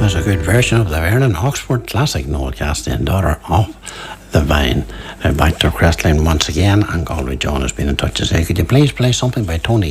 was a good version of the Vernon Oxford classic, Noel Castine, Daughter of the Vine. Back to Crestline once again, and Galway John has been in touch to say, could you please play something by Tony